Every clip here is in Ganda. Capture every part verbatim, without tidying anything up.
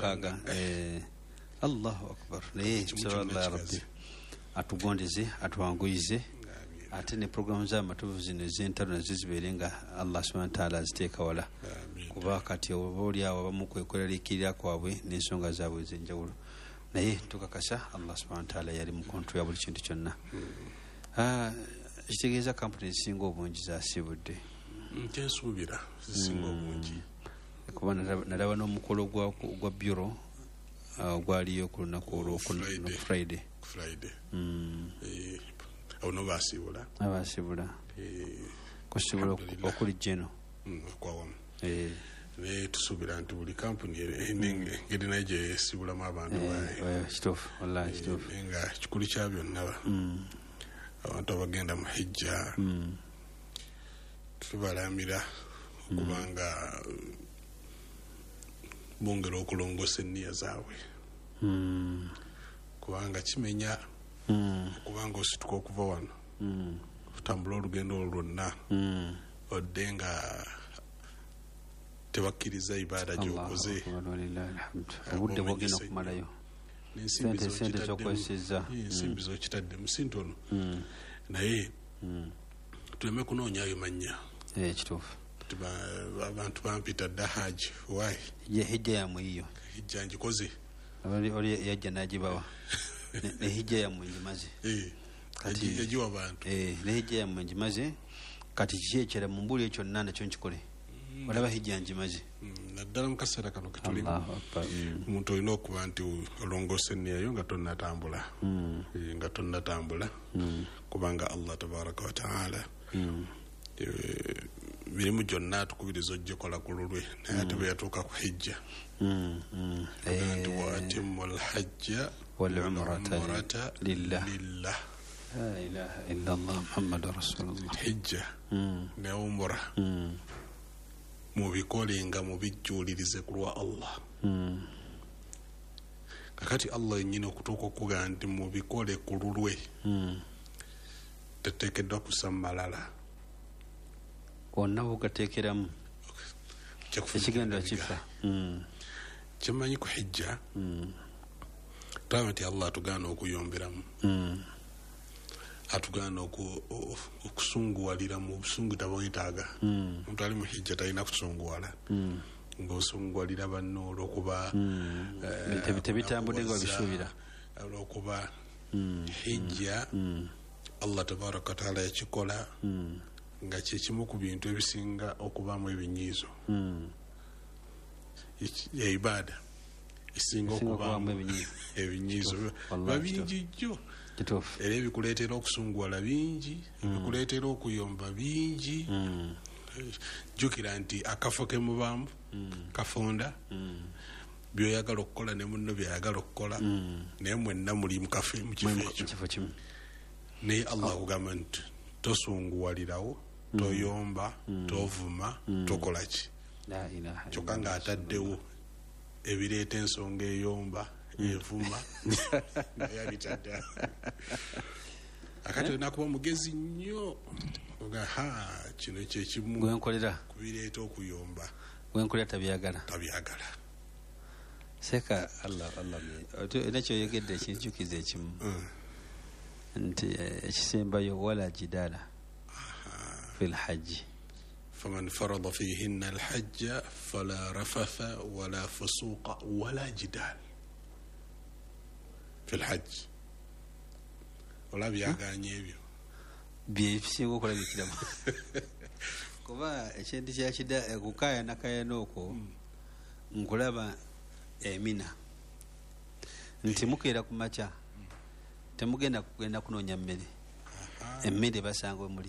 mukaaga eh Allahu akbar naye sallallahu rabbi atugondeze atuwanguyize ate ne programu za matuvu zino z'entalo ziziberenga Allah subhanahu wa ta'ala aziteeka wala kuba kati oli awo bamukwekolerikirira kwabwe n'ensonga zaabwe ez'enjawulo naye tukakasa Allah subhanahu wa ta'ala yali mu kontrol ya buli kintu kyonna kitegeeza kampuni ezisinga obungi zasibudde ntensuubira zisinga obungi kuba nalaba n'omukolo gwa bureau gwaliyo ku lunaku olwokuna Friday Friday awo no baasibula abaasibula kusibula okuli jeno okwawamu naye tusuubira nti buli kampuni engeri nayo gye yeesibulamu abantu kituufu wallahi kituufu nga kikulu kya byonna abantu abagenda mu hijja tubalamira okubanga bongera okulongoosa enniya zaabwe kubanga kimenya okubanga osituka okuva wano otambula olugendo olwo lwonna odde nga tebakkiriza ibaada gy'okoze obudde bwogenda okumalayo sente zokweseza ensimbi zokitadde mu sintono naye tuleme kunoonyayo mannya kituufu abantu bampita dda haji wayi hijja yamwe iyo hijja ngikoze oli yajja nagibawa ne hijja yamwe ngimaze kati yagiwa abantu ne hijja yamwe ngimaze kati kiki ekirala mu mbuli ekyo nnana kyo nkikole olaba hijja ngimaze naddala mu kaseera kano ketulimu omuntu olina okuba nti olongoosa enniyayo nga tonnatambula nga tonnatambula kubanga Allah tabaraka wa taala mirimu gyonna atukubiriza ojjekola ku lulwe naye ate bwe yatuuka ku hijja nti waatimu alhajja walumrata lillah la ilaha illa Allah muhammadu rasulullah hijja ne umura mubikole nga mubijjuulirize ku lwa Allah kakati Allah yennyini okutuuka okuga nti mubikole ku lulwe teteekeddwa kusammalala wonna bugateekeramu ekigenda kifa kimanyi ku hijja tulaba nti Allah atugaana okuyomberamu atugaana okusunguwalira mu busungu tabwetaaga omuntu ali mu hijja talina kusunguwala ng'osunguwalira banno olwokuba tebitambudde nga babisuubira olwokuba hijja Allah tabaraka wataala yakikola nga kyekimu ku bintu ebisinga okubaamu ebinyiizo ya ibaada esinga okubaamu ebinyiizo babingi jjo era ebikuleetera okusunguwala bingi ebikuleetera okuyomba bingi jjukira nti akafo ke mubaamu kafonda byoyagala okukola ne munno byayagala okukola naye mwenna muli mu kafo mu kifo ekyo naye Allah akugamba nti tosunguwalirawo toyomba tovuma tokola ki kyokka ng'ataddewo ebireeta ensonga eyomba evuma naye abitadde akati olina kuba mugezi nnyo oga ha kino kyekimu gwenkolera kubireeta okuyomba gwenkolera tabyagala tabyagala seka Allah Allah nakyoyogedde ekinjukiza ekimu nti ekisembayo wala jidala fil hajji فمن فرض فيهن الحج فلا رفث ولا فسوق ولا جدال في الحج ولا byaganye ebyo byebisinga okulabikiramu kuba ekintu kyakida kukaya nakayana okwo nkulaba emina nti mukeera ku makya temugenda kugenda kunoonya mmere emmere basanga muli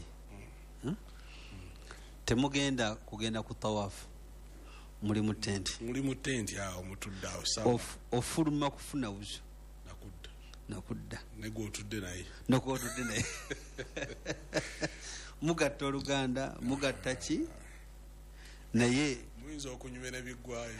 temugenda kugenda ku tawaafu muli mu tenti muli mu tenti awo mutudde awo sawa ofuluma kufuna buzo nakudda nakudda negwotudde naye nogwotudde naye mugatta oluganda mugatta ki naye muyinza okunyumira biggwayo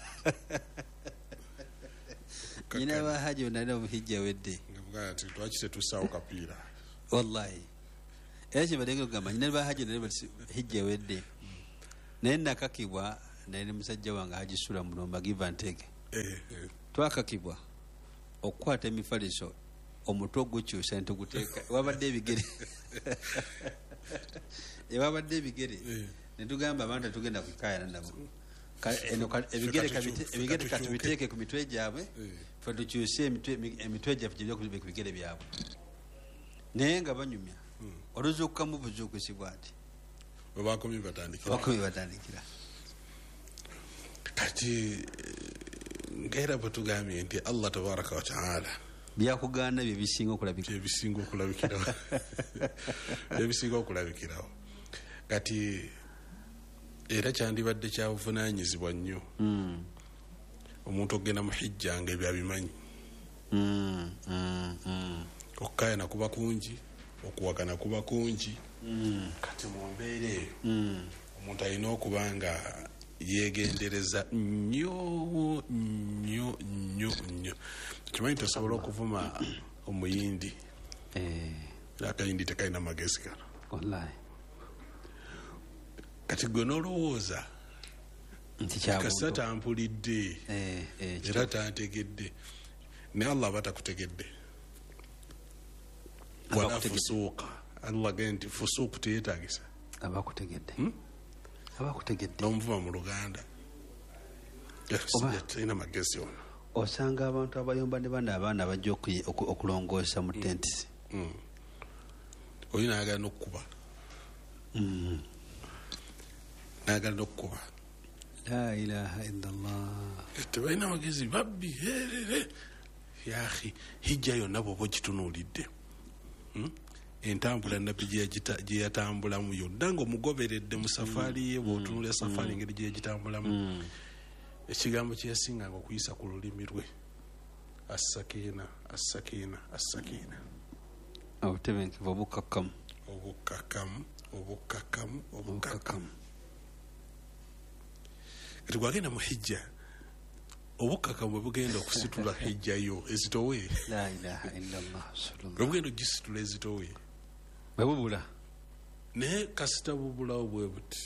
nyina bahaji onalina omuhijja wedde nti twaki tetusaawo kapiira wallahi era kyebalenge okugamba nyina bahaji nale hijja wedde naye nakakibwa naye ne musajja wange Haji Sula Mulomba give and take twakakibwa okukwata emifaliso omutwe ogukyusa nituguteeka wabadde ebigere ewabadde ebigere netugamba abantu tugenda kukayana nabo ebigere katubiteeke ku mitwe gyabwe fe tukyuse emitwe gyaffe gyebya ku bigere byabwe naye nga banyumya oluzuukukamu buzuukuzibwa ati webakomye batandikira kati ngaera bwetugambye nti Allah tabaraka wataala byakugaana bye bisinga okulabikira ebisinga okulabikirawo ebisinga okulabikirawo kati era kyandibadde kyabuvunanyizibwa nnyo omuntu okgenda mu hijja nga ebyo abimanyi okukayana kuba kungi okuwagana kuba kungi kati mu mbeera eyo omuntu alina okuba nga yegendereza nnyo nnyo nnyo nnyo kimanyi tosobola okuvuma omuyindi era akayindi tekalina magezi gano kati gwe nolowooza kasa tampulidde era tantegedde naye Allah aba takutegedde wala fusuuqa Allah gee nti fusuuku teyetagisa abakutegedde abakutegedde nomuvuma mu Luganda talina magezi ono osanga abantu abayomba ne bana abaana bajja okulongoosa mu tentisi oyo nayagala nokkuba nayagala nokkuba la ilaha illallah tebalina magezi babbi yahi hijja yonna bwoba ogitunuulidde entambula nabbi gyeyatambulamu yonna nga omugoberedde mu safaari ye bwotunula safaari engeri gyeyagitambulamu ekigambo kyeyasinganga okuyisa ku lulimi lwe assakiina assakiina assakiina obutebenkevu obukakkamu obukakkamu obukakkamu obukakkamu kati gwagenda mu hijja obukakamu bwe bugenda okusitula hijjayo ezitowe la ilaha illallah bwe bugenda ogisitula ezitowe bwe bubula naye kasita bubulawo bwe buti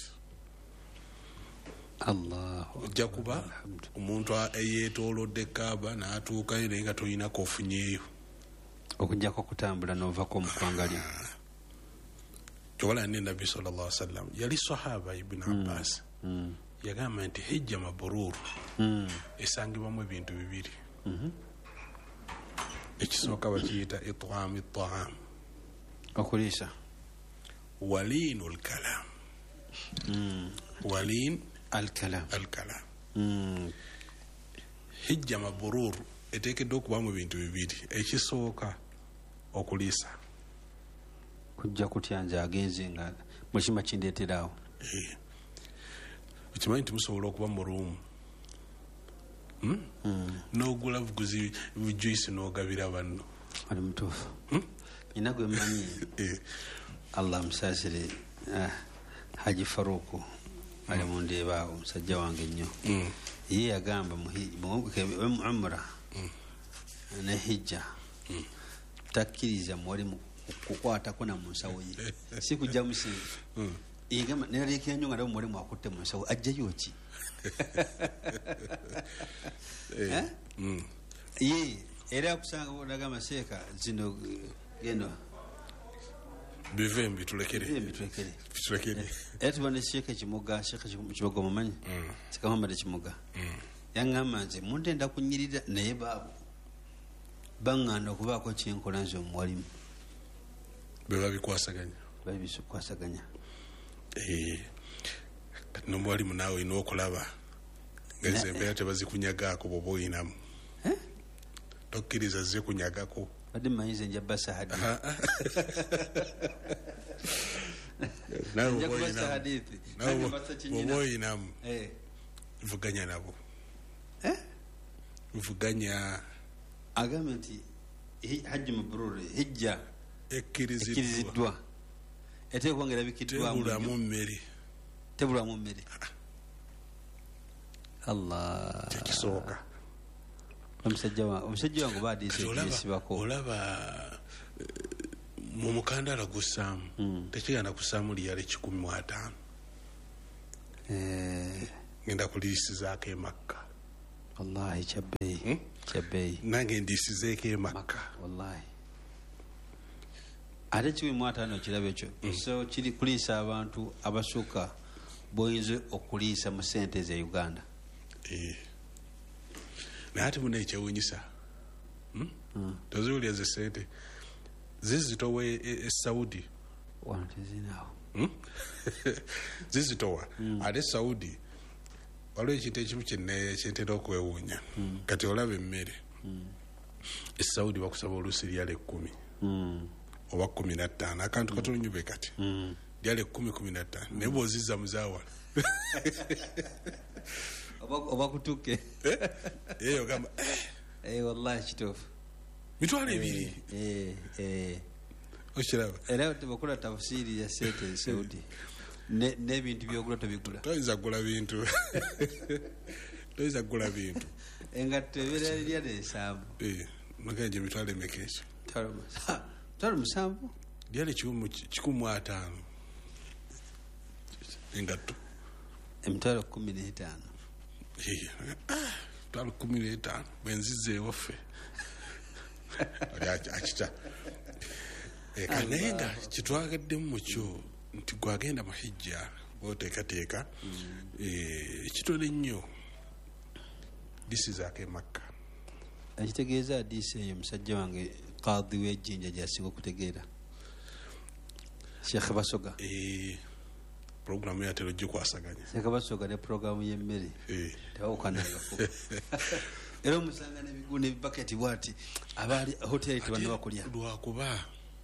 Allahu ojja kuba omuntu eyeetoolodde Kaaba n'atuukayo naye nga toyinako ofunyeeyo okujjako kutambula n'ovako mu ggwanga lyo kyowala ne Nabbi sallallahu alaihi wasallam yali sahaba Ibn Abbas yagamba nti hijja mabururu esangibwamu ebintu bibiri ekisooka bakiyita it'am it'am okuliisa waliinu alkalam waliin alkalam alkalam hijja mabururu eteekeddwa okubamu ebintu bibiri ekisooka okuliisa kujja kutya nze agenze nga bwekima kindeeteraawo okimanyi nti musobola okuba mu ruumu n'ogula buguzi bujuisi n'ogabira banno ali mutuufu nina gwe mmanyi Allah musaasire Haji Faruku ali mundeebaawo musajja wange nnyo ye yagamba mu umra ne hijja takkiriza mwali kukwatako na mu nsawo ye si kujja musinga igamba neralekera nnyo nga nabo mwali mwakutte mu nsawo ajjayo ki ye era akusanga olagamba seeka zino geno bive mbitulekere mbitulekere bitulekere era tuba ne sheeka kimuga sheeka kimuga mumanyi sika Muhammad kimuga yaŋŋamba nze muntenda kunyirira naye baabo baŋŋanda okubaako kyenkola nze omuwalimu beba bikwasaganya bali bikwasaganya kati n'omuwalimu naawe olina okulaba nga zembeera tebazikunyagaako bwoba oyinamu tokkiriza zze kunyagako badde mmanyi nze nja basa hadithi bwoba oyinamu vuganya nabo vuganya agambe nti hajji mabrur hijja ekkiriziddwa eteekwa nga erabikiddwamu tebulamu mmere tebulamu mmere Allah tekisooka omusajja wange baadisibako olaba mu mukandala gussaamu tekigenda kussaamu liyala ekikumi mu ataano ngenda kuliyisizaako emakka wallahi kyabbeeyi kyabbeeyi nange ndisizeeko emakka wallahi ate kikumi mu ataano kiraba ekyo so kiri kuliisa abantu abasukka boyinza okuliisa mu sente za Uganda naye ate muna ekyewunyisa toziwulira ze sente zizitowa e Saudi wano tezinaawo zizitowa ate Saudi waliwo ekintu ekimu kyentera okwewuunya kati olaba emmere e Saudi bakusaba oluusi lyala ekkumi oba kumi na ttaano akantu katono nyube kati lyala ekkumi kumi na ttaano naye bwozizza muzaawala oba kutuke eyo gamba wallahi kituufu mitwalo ebiri okiraba era bakola tafsiri ya sente Saudi n'ebintu byogula tobigula toyinza kugula bintu toyinza kugula bintu engatto ebeera lyala ensanvu nagenje mitwalo emeka ekyo mitwalo musanvu lyala kikumu ataano engatto emitwalo kumi n'etaano mitwalo kumi n'etaano bwenziza ewaffe akita naye nga kitwagaddemu mukyo nti gwagenda mahijja boteekateeka ekitono ennyo disizaako emakka ekitegeeza adiisi eyo musajja wange kadhi w'ejjinja gyasinga okutegeera Sheikh Basoga programu yatero gikwasaganya Sheikh Basoga ne programu y'emmere tebawukanangako era omusanga n'ebigulu n'ebibaketi bwati abaali hoteri tebanna bakulya lwakuba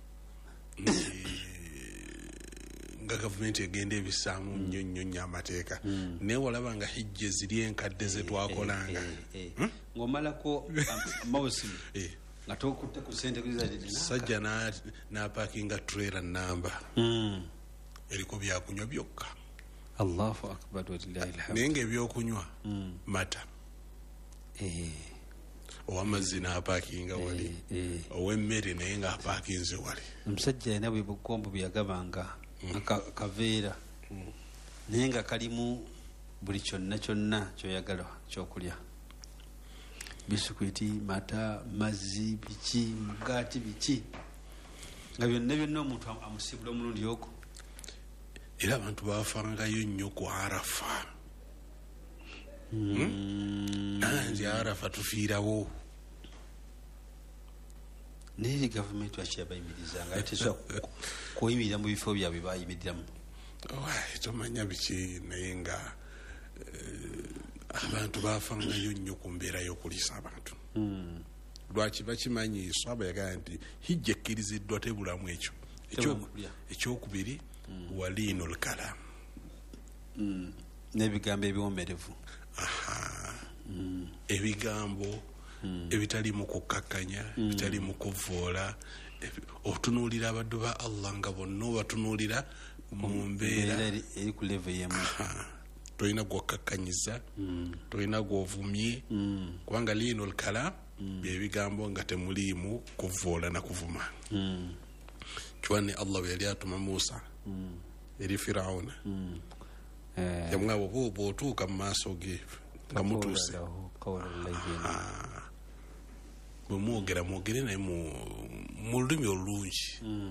nga gavumenti egenda ebisaamu nnyo nnyo nnyo amateeka naye walaba nga hijja ziri enkadde ze twakolanga ng'omalako amawusimu nga tokutte ku sente sajja n'apaakinga trailer namba eriko byakunywa byokka Allahu akbar walillahi alhamd naye ng'ebyokunywa mata owamazzi n'apaakinga wali ow'emmere naye ng'apaakinze wali omusajja yalina bwe bukombo bwe yagabanga kaveera naye nga kalimu buli kyonna kyonna kyoyagala kyokulya bisikwiti mata mazzi biki mugaati biki nga byonna byonna omuntu amusibula omulundi ogwo era abantu bafangayo nnyo ku Arafa nzi Arafa tufiirawo naye gavumenti waki yabayimirizanga tesobola kuyimirira mu bifo byabwe bayimiriramu tomanya biki naye nga abantu bafangayo nnyo ku mbeera y'okuliisa abantu lwaki bakimanyi swaba yagamba nti hijja ekkiriziddwa tebulamu ekyo ekyokubiri waliino lkalamu n'ebigambo ebiwomerevu ebigambo ebitali mu kukakkanya ebitali mu kuvoola otunuulira abaddu ba Allah nga bonna obatunuulira mu mbeera eri ku level yemu tolina gwokakkanyiza tolina gwovumye kubanga liino lkala byebigambo nga temuliimu kuvoola na kuvuma kiwane Allah bwe yali atuma Musa eri Firawuna yamugamba bw'otuuka mu maaso ge nga mutuuse bwe mwogera mwogere naye mu lulimi olulungi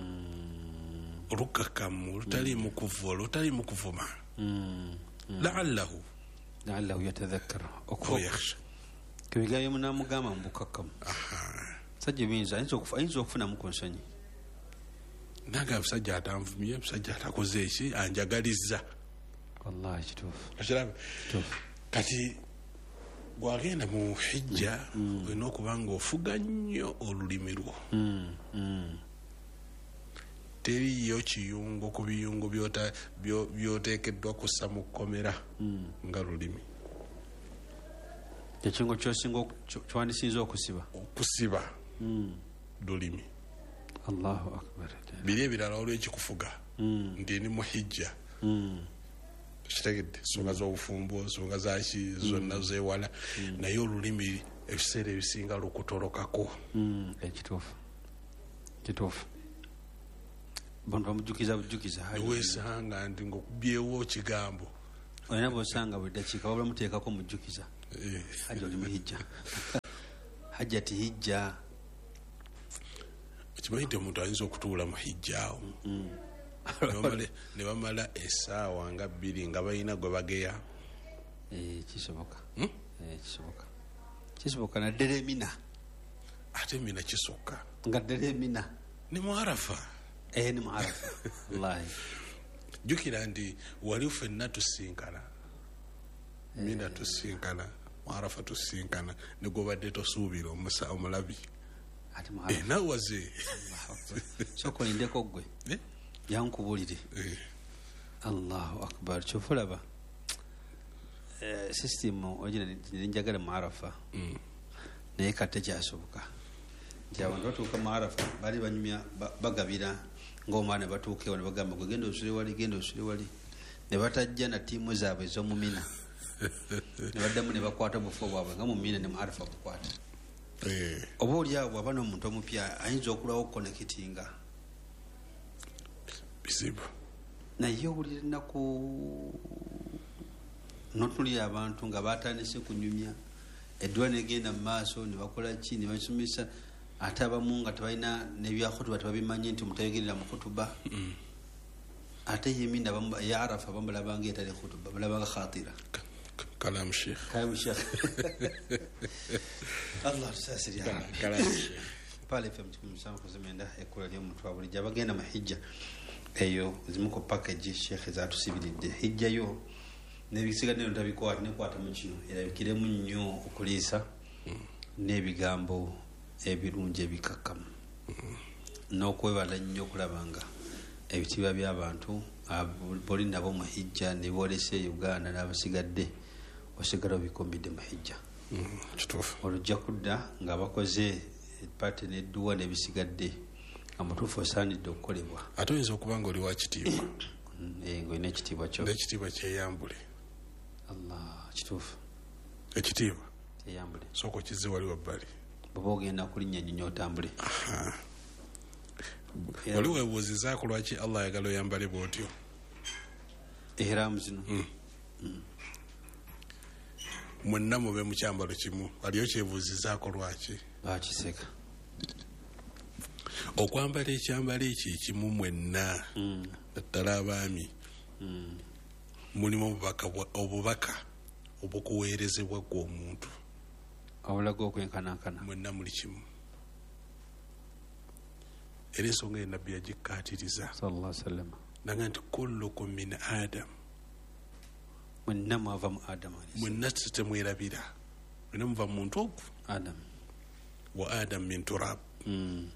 olukakkamu olutaliimu kuvoola olutaliimu kuvuma laallahu laallahu yatadhakkara okuyakhsha kebigambo munamugamba mu bukakkamu sajja biyinza ayinza okufunamu ku nsonyi nanga musajja atanvumye musajja atakoze eki anjagalizza wallahi kituufu kituufu kati bwagenda mu hijja olina okuba nga ofuga nnyo olulimi lwo teriyo kiyungo ku biyungo byoteekeddwa kussa mu kkomera nga lulimi ekiyungo kyosinga kyandisinza okusiba okusiba lulimi Allahu akbar biri ebirala olw'ekikufuga nti ni mu hijja kitegedde ensonga z'obufumbo ensonga zaki zonna zeewala naye olulimi ebiseera ebisinga lukutolokako ekituufu kituufu bantu bamujjukiza bujjukiza niweesanga nti ngaokubyewo kigambo olina bwosanga buli dakiika wabula muteekako mujjukiza hajja oli muhijja hajjati hijja kimanyi nti omuntu ayinza okutuula mu hijja awo ne bamala essaawa nga bbiri nga balina gwe bageya. Kisoboka kisoboka kisoboka naddala emina ate emina kisukka nga ddala emina ne mu arafa ne mu arafa wallahi jjukira nti wali ffenna tusinkana mina tusinkana mu arafa tusinkana ne gwobadde tosuubira omulabi nawaze sokolindeko gwe yankubulire. Allahu akbar. Kyofulaba sisitimu ogina njagala mu arafa naye kate kyasoboka nti abantu batuuka mu arafa bali banyumya bagabira ng'omwana batuuka ewa ne bagamba gwe genda osule wali genda osule wali ne batajja na ttiimu zaabwe ez'omumina ne baddamu ne bakwata bufu bwabwe nga mu mina ne mu arafa bukwata. Oba oli awo bw'aba n'omuntu omupya ayinza okulawo okukonekitinga bizibu naye owulira ennaku notulira abantu nga batandise kunyumya eddwa negenda mu maaso ne bakola ki ne basomesa ate abamu nga tebalina n'ebyakutuba tebabimanyi nti omutayogerera mu kutuba ate yeminda ya arafa bamulabanga etali kutuba balabanga khatira kalam sheikh kalam sheikh Allah tusasiri kalam sheikh pale fm tukumsama kuzimenda ekula lyo mutwa buli jabagenda mahijja eyo zimuko package sheikh zatusibiridde hijja yo nebisigadde ntabikwata nekwata mu kino era bikiremu nnyo okuliisa n'ebigambo ebirungi ebikakkamu n'okwebala nnyo okulabanga ebitiibwa by'abantu boli nabo mu hijja ne boolesa e Uganda n'abasigadde osigala obikombidde mu hijja. Kituufu olujja kudda nga bakoze pate n'edduwa n'ebisigadde nga mutuufu osaanidde okukolebwa ate oyinza okuba nga oli wa kitiibwa ng'olina ekitiibwa kyo n'ekitiibwa kyeyambule. Allah kituufu ekitiibwa kyeyambule sooka okizze wali wabbali bw'oba ogenda kulinnya nnyonyo otambule. Wali weebuuzizaako lwaki Allah ayagala oyambale bw'otyo ihramu zino mwenna mube mu kyambalo kimu waliyo kyebuuzizaako lwaki bakiseka okwambala ekyambalo ekyo ekimu mwenna naddala abaami mulimu obubaka obukuweerezebwa gwe omuntu obulaga okwenkanankana mwenna muli kimu era ensonga ye nabbi yagikkaatiriza sallallahu alaihi wasallam naga nti kullukum min adam mwenna mwava mu adamu mwenna tetemwerabira mwenna muva mu muntu ogwo adam wa adam min turab mm.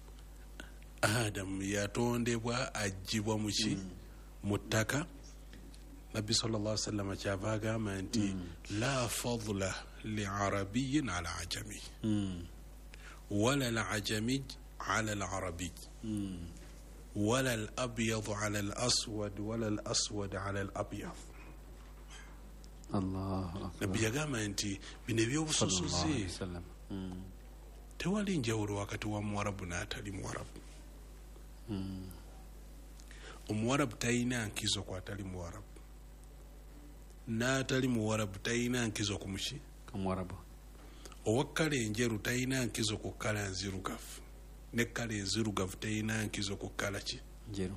Adam yatondebwa ajjibwa muki mu ttaka. Nabbi sallallahu alaihi wasallam kyava agamba nti la fadla li arabiyyin ala ajami wala al ajami ala al arabi wala al abyad ala al aswad wala al aswad ala al abyad. Allah akbar. Nabbi yagamba nti bino ebyobusosoze tewali njawulo wakati wa muwarabu n'atali muwarabu. Omuwarabu talina nkizo ku atali muwarabu n'atali muwarabu talina nkizo ku muki muwarabu. Owakkala enjeru talina nkizo ku kkala nzirugavu n'ekkala enzirugavu talina nkizo ku kkala ki njeru.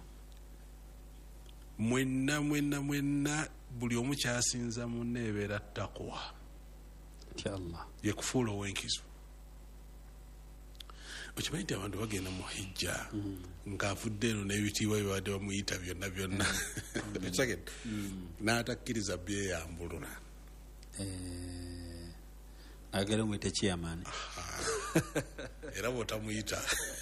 Mwenna mwenna mwenna buli omu kyasinza munne ebeera ttaqwa tya Allah yekufuula ow'enkizo. Okimanyi nti abantu bagenda mu hijja ng'avudde eno n'ebitiibwa bibadde bamuyita byonna byonna n'atakkiriza byeyambulula agala omuyite kiyamaani era bw'otamuyita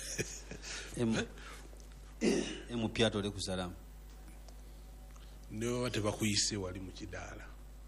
emupyato oli ku salaamu ne baba tebakuyise wali mu kidaala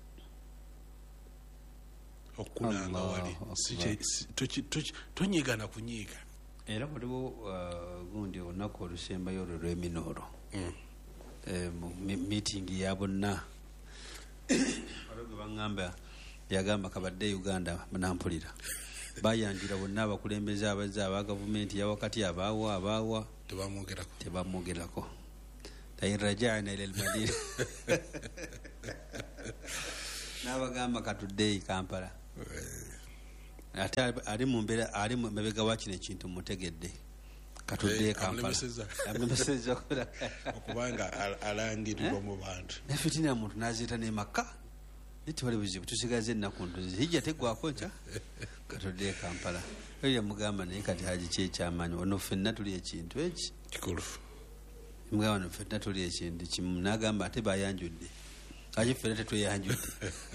okkulanga wali tonyiigana kunyiiga. Era waliwo gundi olunaku olusembayo olwo lw'eminoolo mu miitingi ya bonna waliwo gwe baŋŋamba yagamba kabadde Uganda munampulira bayanjula bonna abakulembeze abazze aba gavumenti yawakati abaawa abaawa tebamwogerako tebamwogerako lain rajana ila almadina n'abagamba katuddeeyi Kampala ate ali mu mbeera ali mabega wa kino ekintu mutegedde katuddeeyi Kampala amulemesezza okubanga alangirirwa mu bantu ne fitina muntu n'aziita ne Makka nitwali buzibu tusigaze ennaku ntuzi hijja tegwako nca katuddeeyi Kampala oyo yamugamba naye kati haji ki ekyamanyi ono ffenna tuli ekintu eki kikulu mugamba ono ffenna tuli ekintu kimu n'agamba ate bayanjudde ate ffenna tetweyanjudde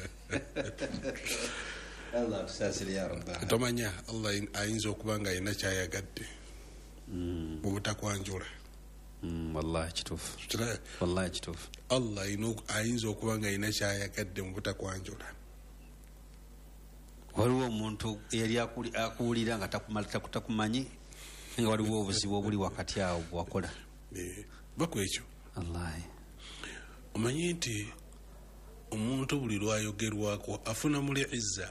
Allah tusaasire ya rabba tomanya Allah ayinza okuba nga alina kyayagadde mu butakwanjula wallahi kituufu wallahi kituufu Allah ayinza okuba nga alina kyayagadde mu butakwanjula waliwo omuntu yali akuwulira nga takumanyi nga waliwo obuzibu obuli wakati awo bwakola bakwekyo wallahi omanyi nti omuntu buli lwayogerwako afuna muli izza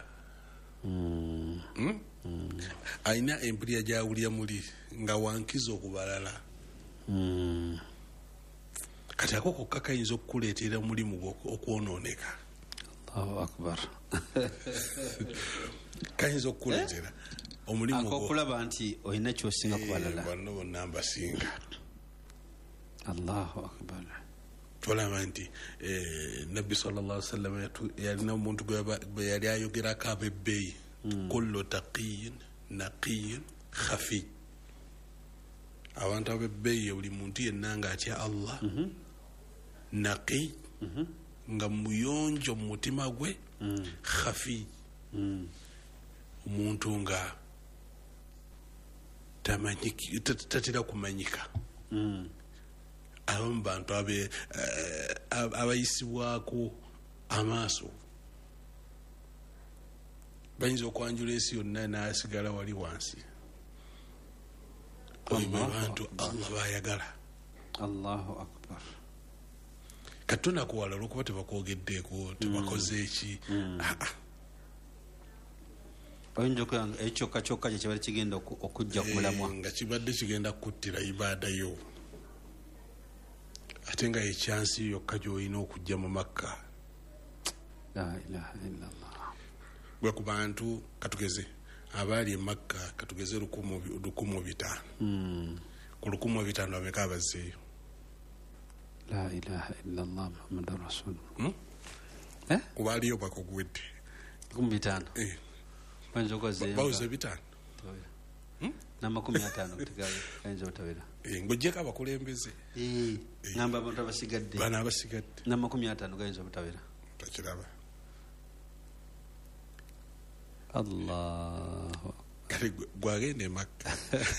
alina empulya gyawulya muli nga wankiza okubalala kati ako kokka kayinza okukuleetera mulimu okwonooneka. Allahu akbar. Kayinza okukuleetera omulimu gwo akokulaba nti olina kyosinga ku balala. Banno bonna mbasinga. Allahu akbar. Tolaba nti Nabbi sallallahu alaihi wasallam yalina omuntu gwe yali ayogerako ab'ebbeeyi. Kullu taqiyin naqiyin khafi. Abantu ab'ebbeeyi buli muntu yenna nga atya Allah naqi nga muyonjo mu mutima gwe khafi omuntu nga tamanyiki tatira kumanyika abamu bantu abayisibwako amaaso bayinza okwanjula ensi yonna n'asigala wali wansi. Abantu Allah bayagala. Allahu akbar. Katuna kuwala lwokuba tebakwogeddeeko tebakoze eki. Oyinza okwanga ekyokka kyokka kye kibadde kigenda okujja ku mulamwa nga kibadde kigenda kuttira ibaada yo ate nga ekyansi yokka gy'olina okujja mu Makka. La ilaha illallah. Gwe ku bantu katugeze abali e Makka katugeze lukumu bitaano ku lukumu bitaano abeka abazzeeyo. La ilaha illallah Muhammadur Rasulullah. Eh? Kubaliyo bakogwedde lukumu bitaano. Eh. Kwanza kwazeeyo. Bawuze bitaano. Hmm? Na makumi atano kutigayo kayinza otawera. Eh, ngojjeko abakulembeze. Eh. Namba abantu abasigadde. Bana abasigadde. Na makumi atano kayinza otawera. Takiraba. Allah. Kale gwagenda e Makka.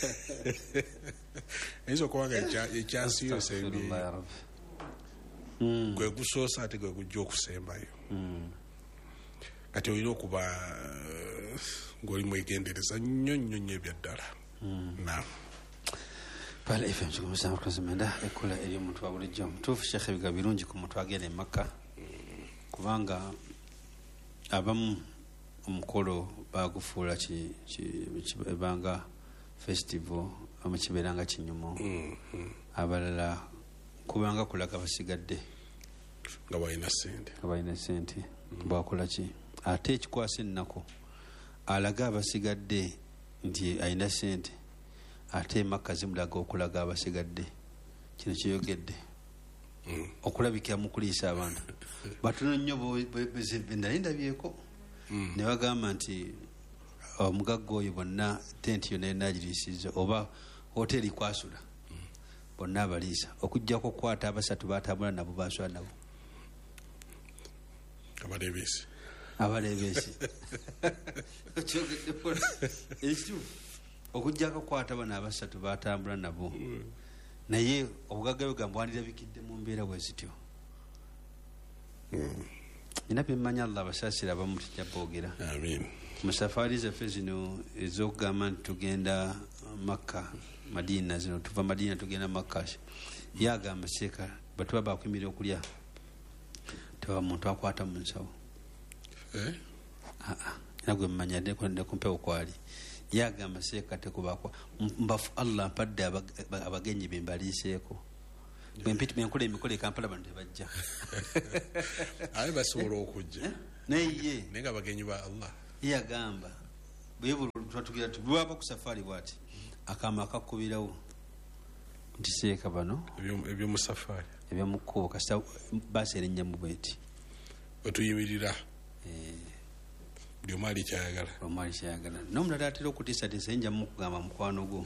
Enzo kwaga ekyansi yo sembi. Mm. Gwe gusoosa ate gwe gujja okusembayo. Mm. Kati olina okuba ng'oli mwegendereza nnyo nnyo nnyo ebyaddala. Naam. Pala F M kikumusanga kuzimenda ekola eri omuntu wa bulijjo omutuufu Sheikh ebiga birungi ku muntu agenda e Makka kubanga abamu omukolo bagufuula kibanga festival amukibeeranga kinyumo abalala kubanga kulaga basigadde nga balina ssente nga balina ssente bwakola ki ate ekikwasa ennaku alaga abasigadde nti alina ssente ate Makka zimulaga okulaga abasigadde kino kiyogedde okulabikira mu kuliisa abantu batono nnyo nali ndabyeko ne bagamba nti omugagga oyo bonna tenti yonna enagiriisiza oba hoteri kwasula bonna abaliisa okujjako okukwata abasatu batambula nabo basula nabo abalebeesi abalebeesi ekituufu okujjako okukwata bano abasatu batambula nabo naye obugagga bwegamba wandirabikidde mu mbeera bwe zityo nina byemmanya Allah abasaasira abamu tujja boogera mu safaari zaffe zino ez'okugamba nti tugenda Makka Madina zino tuva Madina tugenda Makka yagamba seeka batuba bakuyimirira okulya teba muntu akwata mu nsawo era gwe mmanya nekumpewo kwali yagamba seeka tekubakwa mbafu Allah mpadde abagenyi be mbaliiseeko bwenkola emikolo e Kampala bano tebajja aye basobola okujja naye naye nga bagenyi ba Allah yagamba bwebulwatugira tulwaba ku safari bwati akama akakubirawo nti seeka bano ebyomusafari ebyomukubo kasita baasi erinnya mu bweti wetuyimirira buli omu ali kyayagala omu ali kyayagala n'omulala atera okutiisatiisa yinja mukugamba mukwano gwo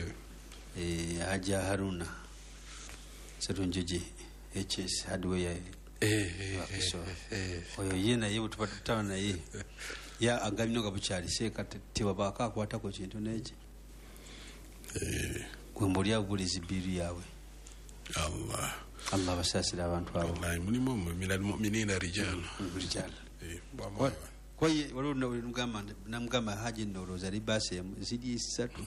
Haja Haruna Serunjoji H S hardware oyo ye naye bwe tuba tutaba naye ya agabino nga bukyali seeka tewabaako akwatako kintu n'eki gwemba oli abubulizi biiru yaabwe Allah Allah basaasira abantu abo mulimu minal mu'minina rijal rijal kwaye waliwo namugamba namugamba Haji Ndowooza libaasi emu ziri ssatu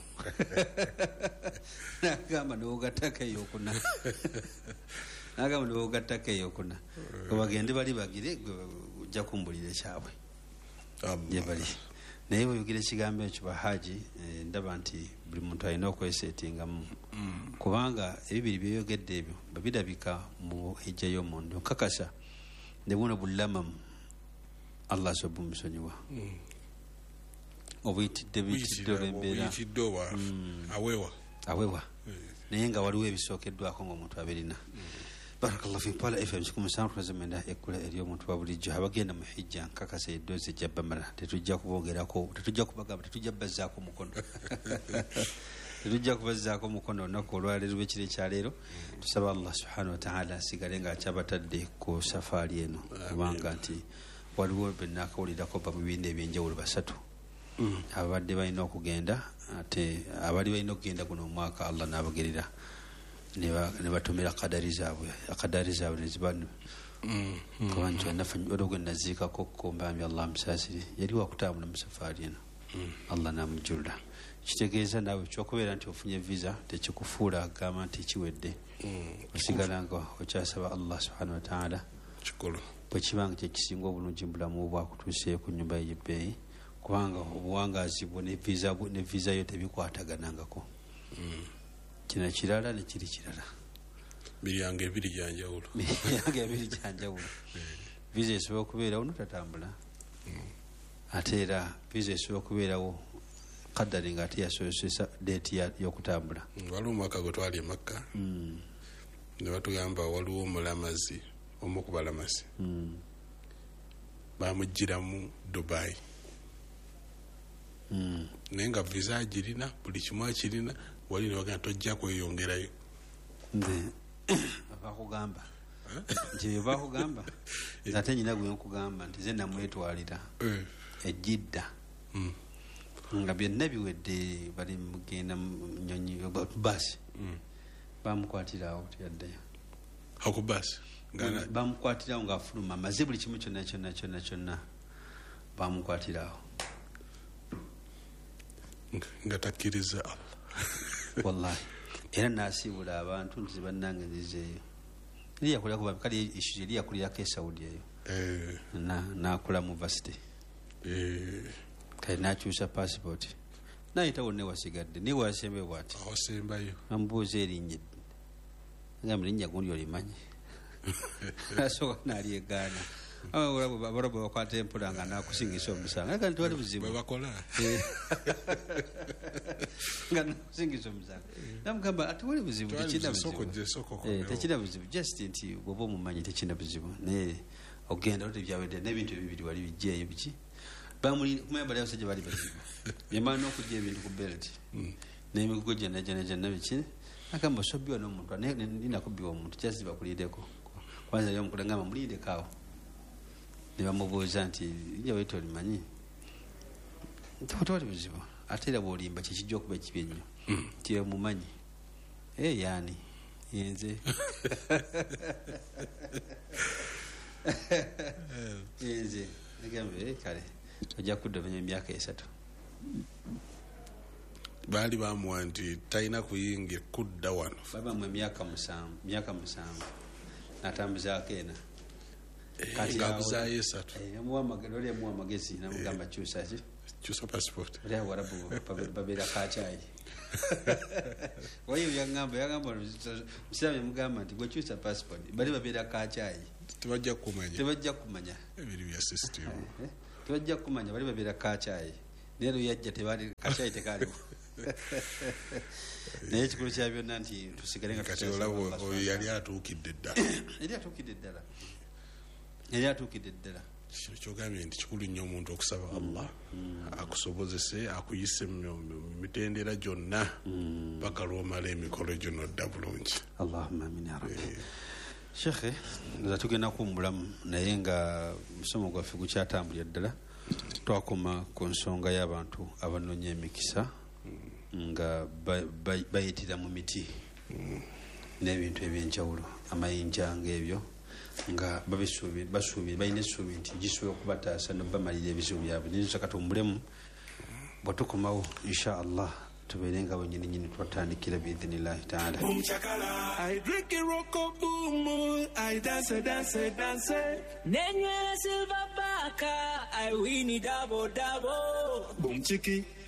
nagamba niwogattako eyokuna nagamba niwogattako eyokuna gwe bagende bali bagire ojja kumbulira ekyabwe gye bali naye bweyogera ekigambo ekyo bahaji ndaba nti buli muntu alina okweseetingamu kubanga ebibiri byeyogedde ebyo babirabika mu hijja y'omuntu nkakasa ne buno bulamamu Allah so bumusonyiwa obuyitidde buyitidde olw'embeera awewa awewa naye nga waliwo ebisookeddwako ng'omuntu abirina barakallahu fi pala F M siku musanvu tunazimenda ekkula eri omuntu wa bulijjo abagenda mu hijja nkakasa eddoozi ejja bamala tetujja kubogerako tetujja kubagamba tetujja bazzaako mukono tetujja kubazzaako mukono olunaku olwaleero lw'ekiro ekyaleero tusaba Allah subhanahu wa ta'ala asigale nga akyabatadde ku safaari eno kubanga nti waliwo benakawulirako ba mu bibiina ebyenjawulo basatu abadde balina okugenda ate abali balina okugenda guno omwaka Allah n'abagerera ne batumira kadari zaabwe akadari zaabwe neziba kuba nti waliwo gwe naziikako kumbambi Allah musaasire yali wakutambula mu safaari eno Allah n'amujjulula kitegeeza naawe kyokubeera nti ofunye visa tekikufuula agamba nti kiwedde osigala nga okyasaba Allah subhanahu wa ta'ala kikulu bwe kibanga kyekisinga obulungi mu bulamu bwakutuuseeyo ku nnyumba y'ebbeeyi kubanga obuwangaazi bwo ne visa yo tebikwataganangako kino kirala ne kiri kirala biryango ebiri gyanjawulo biryango ebiri gyanjawulo visa esobola okubeerawo notatambula ate era visa esobola okubeerawo kadari nga ate yasobozesa deeti y'okutambula waliwo omwaka gwe twali e Makka ne batugamba waliwo omulamazi omu ku balamazi bamugiramu Dubai naye nga visa agirina buli kimu akirina wali newaga tojja kweyongerayo bakugamba nti bye bakugamba ate nyina gwe nkugamba nti ze namwetwalira ejjidda nga byonna biwedde bali mugenda nyonyi basi bamukwatirawo tiyaddayo akubasi bamukwatirawo ngaafuluma amaze buli kimu kyonna kyonna kyonna kyonna bamukwatirawo nga takkiriza Allah wallahi era nasiibula abantu nti bannange nzizeeyo eri yakulira kale issu eri yakulirako e Saudi eyo nakula mu varsity kale nakyusa passport nayitawo newasigadde niwasembe bwati awasembayo namubuuza erinnya agamba erinnya gundi olimanyi asooka nalyegaana abalaba bakwata empola nga nakusingisa omusanga aga ntiwali buzibu bwebakola nga nakusingisa omusanga namugamba ati wali buzibu tekina buzibu just nti bwoba omumanyi tekina buzibu naye ogenda ote byawedde n'ebintu ebibiri wali bijjeeyo biki kumanya bali abasajja bali bazibu byemala n'okujja ebintu ku belt n'emigugo gyonna gyonna gyonna biki agamba osobbiwa n'omuntu ninakubbiwa omuntu kyaziba kuliireko kwanza yomukula ngamba muliireko ne bamubuuza nti ija wete olimanyi tewali buzibu ate era bw'olimba kyekijja okuba ekibi ennyo ti mumanyi e yaani yenze yenze egambe kale ojja kuddobanya emyaka esatu baali bamuwa nti talina kuyinga kudda wano babamu emyaka musanvu myaka musanvu natambuzaako ena nga abuzaayo esatu oli amuwa amagezi namugamba kyusa ki kyusa passport bali Abarabu babeera kachayi wayo yangamba yangamba musiramu yamugamba nti gwe kyusa passport bali babeera kachayi tebajja kumanya tebajja kumanya ebiri bya system tebajja kumanya bali babeera kachayi neero yajja tebali kachayi tekaliwo naye ekikulu kya byonna nti tusigale nga kati olabo yali atuukidde ddala yali atuukidde ddala yali atuukidde ddala kino kyogambye nti kikulu nnyo omuntu okusaba Allah akusobozese akuyise mu mitendera gyonna paka lwomala emikolo gino dda bulungi. Allahumma amin ya rabbi. Shekhe nza tugenda kumbulamu naye nga musomo gwaffe gukyatambulira ddala twakoma ku nsonga y'abantu abanoonya emikisa nga bayitira mu miti n'ebintu ebyenjawulo amayinja ng'ebyo nga babisuubira basuubira balina essuubi nti gisobola okubataasa nobamalira ebizibu byabwe niyinza katumbulemu bwe tukomawo insha allah tubeere nga bwenyini nyini twatandikira biidhinillahi taala. I drink a rock boom, I dance, dance, dance. Nenye silver baka, I win it double double. Boom chiki.